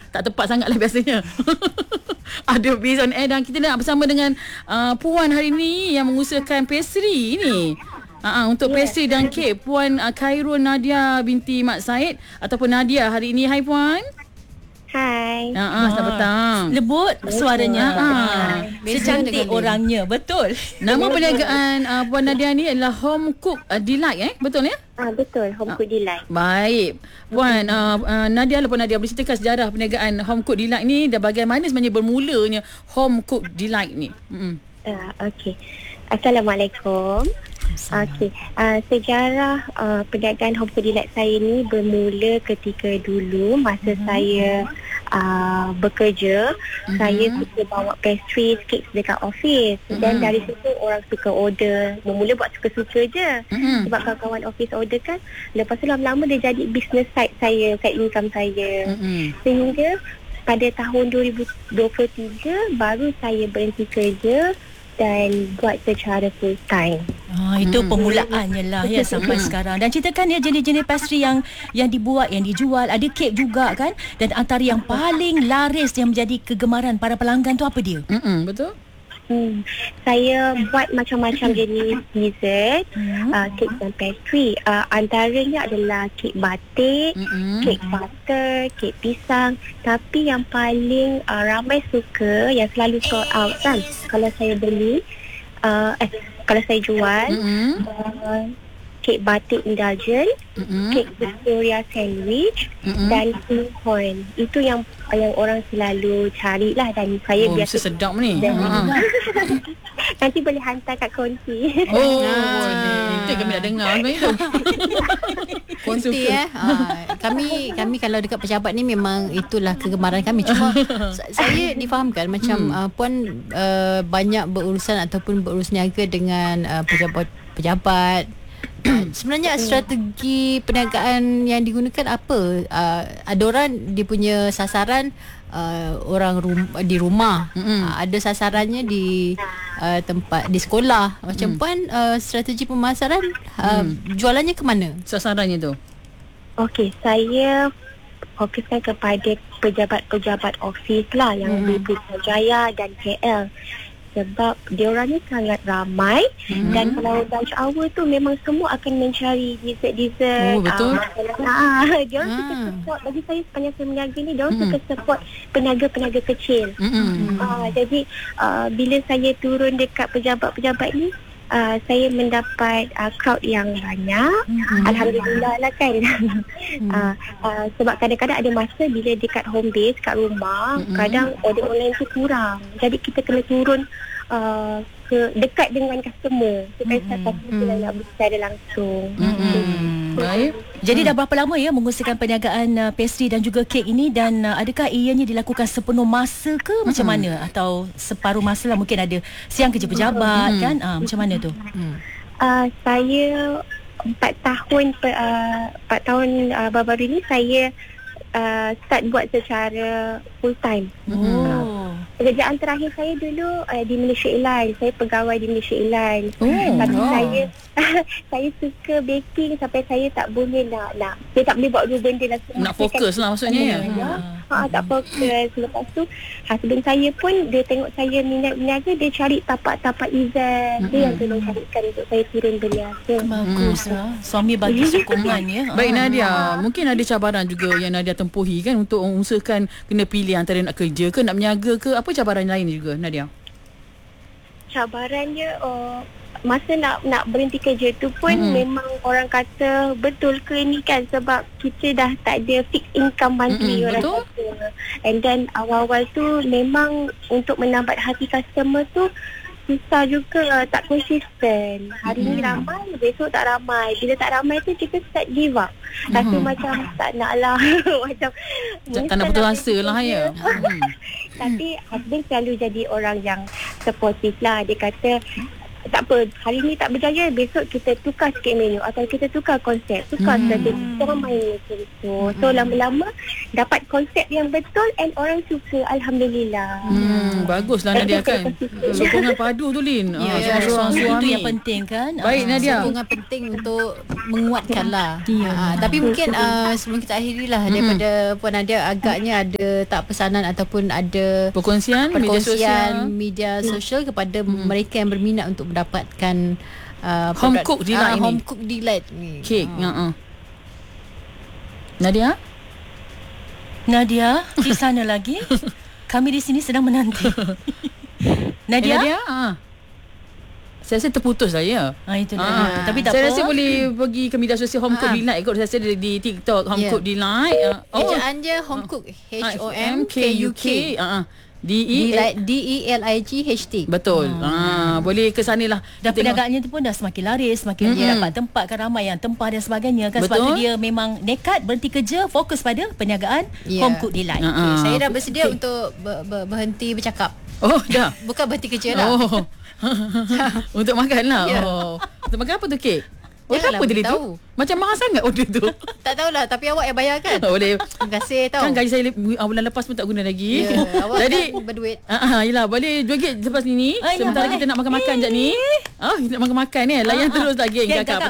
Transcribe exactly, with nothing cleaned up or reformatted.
tak tepat sangat lah biasanya. Ada Biz on Air dan kita nak bersama dengan uh, Puan hari ni yang mengusahakan pastry ni. Uh, uh, untuk yeah. pastry dan kek, Puan uh, Khairul Nadia binti Mat Said ataupun Nadia hari ini. Hai Puan. Hai. Ha ah, selamat petang. Lembut suaranya. Ha. Secantik orangnya, betul. Nama perniagaan uh, Puan Nadia ni adalah Home Cook uh, Delight eh, betul ya? Ah betul, Home Cook Delight. Baik. Puan uh, uh, Nadia lah Puan Nadia boleh ceritakan sejarah perniagaan Home Cook Delight ni dan bagaimana sebenarnya bermulanya Home Cook Delight ni. Hmm. Uh, okey. Assalamualaikum. Okey, uh, sejarah uh, perniagaan Home Cook Delight saya ni bermula ketika dulu masa mm-hmm. saya uh, bekerja, mm-hmm. saya suka bawa pastry, cakes dekat office. Mm-hmm. Dan dari situ orang suka order. Bermula buat suka-suka je. Mm-hmm. Sebab kawan-kawan office order kan. Lepas tu lama-lama dia jadi business side saya, side income saya. Mm-hmm. Sehingga pada tahun dua ribu dua puluh tiga baru saya berhenti kerja dan buat secara full time. Ah, itu hmm. permulaannya lah ya sampai sekarang. Dan ceritakan ya jenis-jenis pastry yang yang dibuat, yang dijual. Ada kek juga kan. Dan antara yang paling laris yang menjadi kegemaran para pelanggan tu apa dia? Mm-mm, betul? Hmm, saya buat macam-macam jenis dessert, hmm. uh, kek dan pastry. Uh, antaranya adalah kek batik, hmm. kek butter, kek pisang. Tapi yang paling uh, ramai suka, yang selalu sold out kan, kalau saya beli, uh, eh, kalau saya jual, hmm. uh, kek batik indulgent, mm-hmm. kek Victoria sandwich, mm-hmm. dan corn. Itu yang yang orang selalu cari lah dan saya oh, biasa sedap ni. Nanti boleh hantar kat konti. Oh, boleh. Itu kami nak dengar sebenarnya tu. Konti eh. Uh, kami kami kalau dekat pejabat ni memang itulah kegemaran kami. Cuma saya difahamkan macam hmm. uh, puan uh, banyak berurusan ataupun berurus niaga dengan uh, pejabat-pejabat. Sebenarnya strategi perniagaan yang digunakan apa? Uh, ada orang dia punya sasaran uh, orang rum- di rumah, mm-hmm. uh, ada sasarannya di uh, tempat di sekolah. Macam mm. puan uh, strategi pemasaran uh, mm. jualannya ke mana? Sasarannya tu. Okey, saya fokuskan kepada pejabat-pejabat office lah yang mm. di Putrajaya dan K L. Sebab diorang ni sangat ramai hmm. dan kalau lunch hour tu memang semua akan mencari dessert-dessert. Oh, betul. Ah, diorang ah. suka support. Bagi saya sepanjang saya meniaga ni, diorang hmm. suka support peniaga-peniaga kecil. Hmm. Ah, jadi uh, bila saya turun dekat pejabat-pejabat ni, Uh, saya mendapat uh, crowd yang banyak. Mm-hmm. Alhamdulillah lah kan. mm. uh, uh, sebab kadang-kadang ada masa bila dekat home base, kat rumah, mm-hmm. kadang order online tu kurang. Jadi kita kena turun uh, ke dekat dengan customer supaya mm-hmm. customer nak beli secara langsung. Mm-hmm. Baik. Jadi dah berapa lama ya mengusahakan perniagaan uh, pastry dan juga kek ini, dan uh, adakah ianya dilakukan sepenuh masa ke macam mm-hmm. mana, atau separuh masa lah, mungkin ada siang kerja pejabat mm-hmm. kan uh, macam mana tu? Mm. Uh, saya empat tahun uh, empat tahun uh, baru-baru ni saya uh, start buat secara full time. Oh. Uh, pekerjaan terakhir saya dulu uh, di Malaysia Airlines. Saya pegawai di Malaysia Airlines. Oh. Tapi oh. saya saya suka baking sampai saya tak boleh nak nak saya tak boleh buat dua benda lah. Nak fokus lah maksudnya ya. ya. Ha, tak fokus. Lepas tu husband saya pun dia tengok saya minat berniaga, dia cari tapak-tapak event. Mm-hmm. Dia yang tolong carikan untuk saya turun berniaga. Bagus lah. Suami bagi sokongan ya. Baik Nadia, mungkin ada cabaran juga yang Nadia tempuhi kan untuk mengusahakan kena pilih antara nak kerja ke nak berniaga ke, apa cabaran lain juga Nadia? Cabarannya oh, masa nak nak berhenti kerja tu pun hmm. memang orang kata betul ke ni kan, sebab kita dah tak ada fixed income monthly hmm, orang betul? Kata. And then awal-awal tu memang untuk menambat hati customer tu susah juga, tak konsisten. Hari hmm. ni ramai, besok tak ramai. Bila tak ramai tu kita start give up. Rasa hmm. macam tak nak lah. Macam tak nak putus asa lah ya. Tapi husband selalu jadi orang yang supportive lah. Dia kata tak apa, hari ni tak berjaya, besok kita tukar sikit menu atau kita tukar konsep, tukar Hmm. strategi, orang main macam tu. So lama-lama dapat konsep yang betul and orang suka, alhamdulillah. Hmm, baguslah Nadia kan. Sokongan padu tu Lin. Ya, Ah, ya, seorang Itu suami. yang penting kan. Baik Ah. Nadia. Sokongan penting untuk menguatkan lah. Ya. Ha, tapi mungkin uh, sebelum kita akhiri lah, daripada Puan Nadia, agaknya ada tak pesanan ataupun ada Perkongsian media perkongsian sosial. media sosial kepada mereka yang berminat untuk mendapatkan uh, Home produk- cook delight ah, ni. home cook delight ni. Kek. Ha. Uh-uh. Nadia? Nadia, di sana lagi. Kami di sini sedang menanti. Nadia? Eh, Nadia? Ha. Saya rasa terputus saya. Ah, itulah. Ah, Tapi tak saya apa. rasa boleh pergi ke media sosial Home Cook Ah. Delight kot. Saya rasa di, di TikTok Home Yeah. Cook Delight. Uh, Ejaan dia home cook, H O M K U K. Uh, D E Delight, D E L I G H T. Betul. Ah, boleh ke sana lah. Dan Tengok. perniagaannya tu pun dah semakin laris, semakin dia dapat tempat kan, ramai yang tempah dan sebagainya kan. Sebab Betul. tu dia memang nekat berhenti kerja, fokus pada perniagaan Ya. Home Cook Delight. Ah, Okay, ah. saya dah bersedia untuk ber, ber, berhenti bercakap. Oh, dah. Bukan berhenti kerja lah. Oh. Untuk makan lah. Ya. Oh. Untuk makan apa tu kek? Oh, Janganlah apa tadi tu? beritahu. Macam mahal sangat order tu. Tak tahulah, tapi awak yang bayar kan? Oh, boleh. Terima kasih tau. Kan gaji saya le- bulan lepas pun tak guna lagi. Ya, awak Jadi kan berduit. Ah, ah, yelah, boleh joget lepas ni. Ah, ya, Sementara boleh. kita nak makan-makan jap ni. Ah, kita nak makan-makan ni. Layan Ah, ah. terus tak geng Geng kakak. kakak.